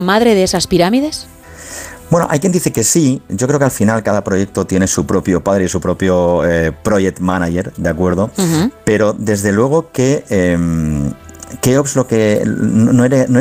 madre de esas pirámides? Bueno, hay quien dice que sí. Yo creo que al final cada proyecto tiene su propio padre y su propio project manager, ¿de acuerdo? Uh-huh. Pero desde luego que Keops lo que no era